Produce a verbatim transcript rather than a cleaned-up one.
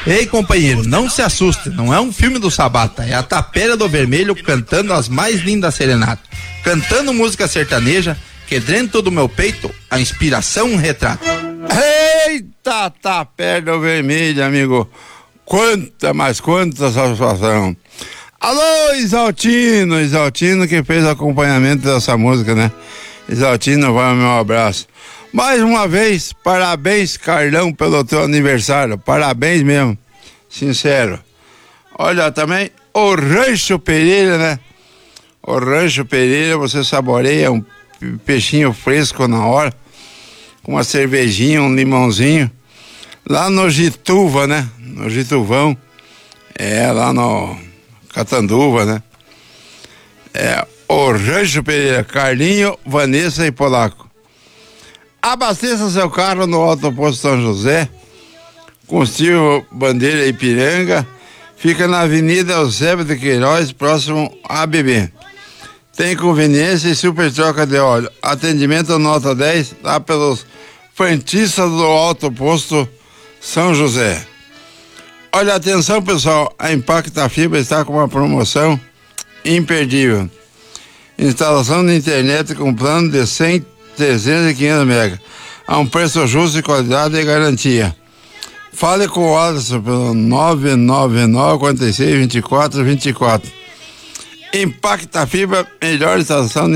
Ei, companheiro, não se assuste, não é um filme do Sabata, é a Tapera do Vermelho cantando as mais lindas serenatas, cantando música sertaneja, que dentro do meu peito a inspiração um retrato. Eita, Tapera do Vermelho, amigo, quanta, mas quanta satisfação. Alô, Isaltino, Isaltino que fez o acompanhamento dessa música, né? Isaltino, vai o meu abraço. Mais uma vez, parabéns, Carlão, pelo teu aniversário. Parabéns mesmo, sincero. Olha, também o Rancho Pereira, né? O Rancho Pereira, você saboreia um peixinho fresco na hora, com uma cervejinha, um limãozinho. Lá no Gituva, né? No Gituvão. É, lá no Catanduva, né? É, o Rancho Pereira, Carlinho, Vanessa e Polaco. Abasteça seu carro no Alto Posto São José, Combustível Bandeira Ipiranga, fica na Avenida Eusébio de Queiroz, próximo a A B B. Tem conveniência e super troca de óleo. Atendimento nota dez, lá pelos frentistas do Alto Posto São José. Olha, atenção pessoal, a Impacta Fibra está com uma promoção imperdível. Instalação de internet com plano de cem, trezentos e quinhentos megas, a um preço justo de qualidade e garantia. Fale com o Alisson pelo nove nove nove, quatro seis, dois quatro dois quatro. Impacta Fibra, melhor instalação de